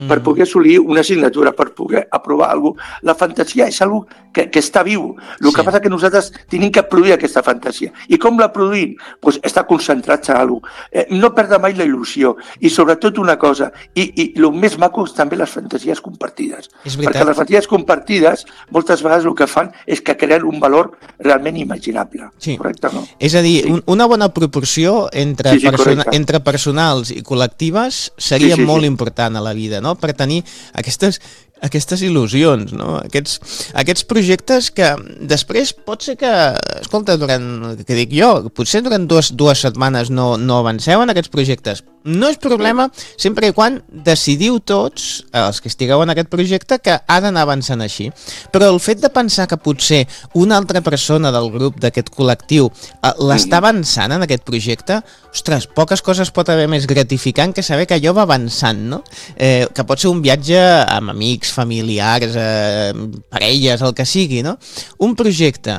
per poder assolir una assignatura, per poder aprovar alguna cosa. La fantasia és una cosa que està viu. El que passa és que nosaltres tenim que produir aquesta fantasia. I com la produïm? Pues estar concentrats en alguna cosa. No perdre mai la il·lusió. I sobretot una cosa, i el més maco és també les fantasies compartides. Perquè les fantasies compartides moltes vegades el que fan és que creen un valor realment imaginable. Sí. Correcte, no? És a dir, una bona proporció entre personals i col·lectives seria molt important a la vida, no? Per tenir aquestes il·lusions, no? Aquests projectes que després pot ser que, escolta, potser durant dues setmanes no avanceu en aquests projectes. No és problema, sempre i quan decidiu tots, els que estigueu en aquest projecte, que ha d'anar avançant així. Però el fet de pensar que potser una altra persona del grup, d'aquest col·lectiu, l'està avançant en aquest projecte, ostres, poques coses pot haver més gratificant que saber que allò va avançant, no? Que pot ser un viatge amb amics, familiars, parelles, el que sigui, no? Un projecte,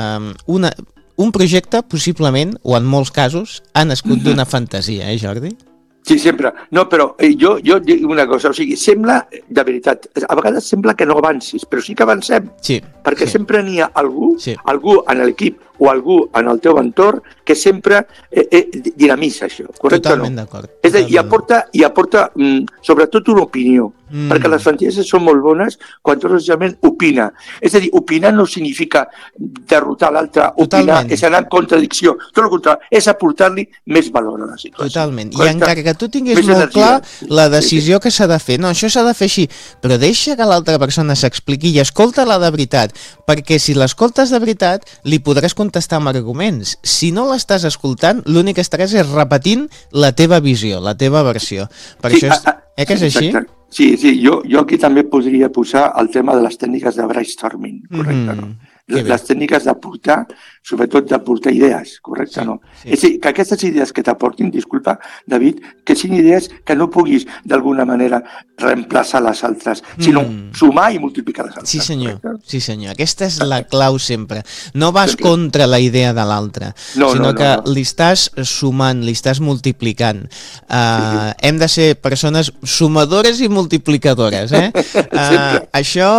un projecte possiblement, o en molts casos, ha nascut d'una fantasia, Jordi? Sí, sempre. No, però jo dic una cosa, o sigui, sembla, de veritat, a vegades sembla que no avancis, però sí que avancem. Sí. Perquè sempre n'hi ha algú en l'equip o algú en el teu entorn que sempre dinamitza això, correcte? Totalment d'acord. És a dir, i aporta sobretot una opinió, perquè les fantasies són molt bones quan tu realment opina. És a dir, opinar no significa derrotar l'altre, opinar és anar en contradicció, tot el contrari, és aportar-li més valor a la situació. Totalment, i encara que tu tinguis molt clar la decisió que s'ha de fer, no, això s'ha de fer així, però deixa que l'altra persona s'expliqui i escolta-la de veritat, perquè si l'escoltes de veritat li podràs contestar amb arguments. Si no l'estàs escoltant, l'únic que estaràs és repetint la teva visió, la teva versió. Per això que és així? Sí, jo aquí també podria posar el tema de les tècniques de brainstorming, correcte, no? Les tècniques d'aportar, sobretot d'aportar idees, correcte, no? És a dir, que aquestes idees que t'aportin, disculpa, David, que siguin idees que no puguis d'alguna manera reemplaçar les altres, sinó sumar i multiplicar les altres. Sí senyor, aquesta és la clau sempre. No vas contra la idea de l'altre, sinó que li estàs sumant, li estàs multiplicant. Hem de ser persones sumadores i multiplicadores, Això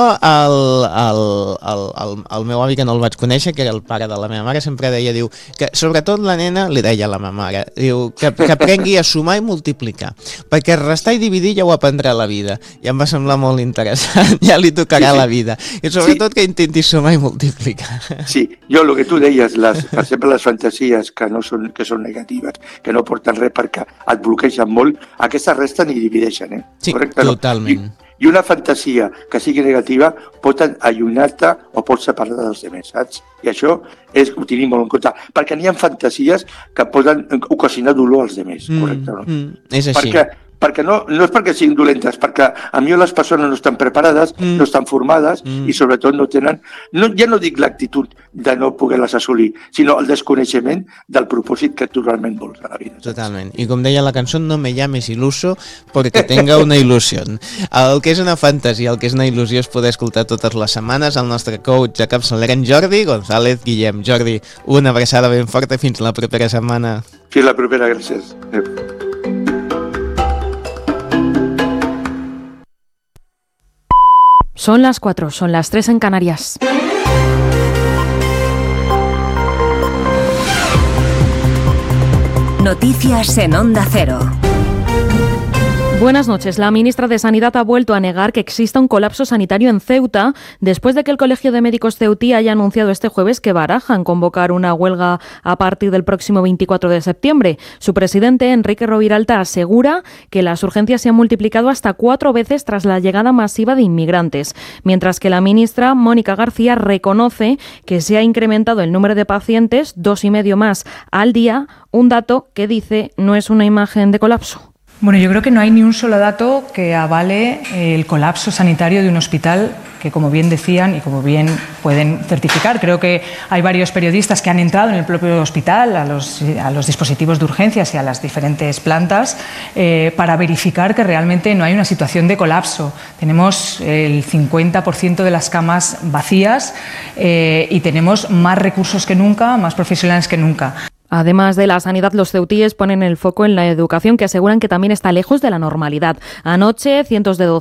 el meu avi, que no el vaig conèixer, que era el pare de la meva mare, sempre deia, diu, que sobretot la nena, li deia a la meva mare, diu, que aprengui a sumar i multiplicar, perquè restar i dividir ja ho aprendrà a la vida, i em va semblar molt interessant, ja li tocarà la vida, i sobretot que intenti sumar i multiplicar. Sí, jo el que tu deies, per exemple les fantasies que són negatives, que no porten res perquè et bloquegen molt, aquestes resten i divideixen, Sí, correcte? totalment. I una fantasia que sigui negativa pot allunyar-te o pot separar dels altres, saps? I això ho tenim molt en compte, perquè n'hi ha fantasies que poden ocasionar dolor als altres, correcte? És així. Perquè no és perquè siguin dolentes, perquè a mi les persones no estan preparades, no estan formades i sobretot no tenen, ja no dic l'actitud de no poder-les assolir, sinó el desconeixement del propòsit que tu realment vols a la vida. Totalment. I com deia la cançó, no me llames iluso porque tenga una il·lusió. El que és una fantasia, el que és una il·lusió és poder escoltar totes les setmanes el nostre coach de capçalera, en Jordi González Guillem. Jordi, una abraçada ben forta, fins la propera setmana. Fins la propera, gràcies. Son las 4, son las 3 en Canarias. Noticias en Onda Cero. Buenas noches. La ministra de Sanidad ha vuelto a negar que exista un colapso sanitario en Ceuta después de que el Colegio de Médicos ceutí haya anunciado este jueves que barajan convocar una huelga a partir del próximo 24 de septiembre. Su presidente, Enrique Roviralta, asegura que las urgencias se han multiplicado hasta 4 veces tras la llegada masiva de inmigrantes, mientras que la ministra, Mónica García, reconoce que se ha incrementado el número de pacientes, 2,5 más al día, un dato que dice no es una imagen de colapso. Bueno, yo creo que no hay ni un solo dato que avale el colapso sanitario de un hospital que, como bien decían y como bien pueden certificar, creo que hay varios periodistas que han entrado en el propio hospital, a los dispositivos de urgencias y a las diferentes plantas para verificar que realmente no hay una situación de colapso. Tenemos el 50% de las camas vacías y tenemos más recursos que nunca, más profesionales que nunca. Además de la sanidad, los ceutíes ponen el foco en la educación, que aseguran que también está lejos de la normalidad. Anoche, cientos de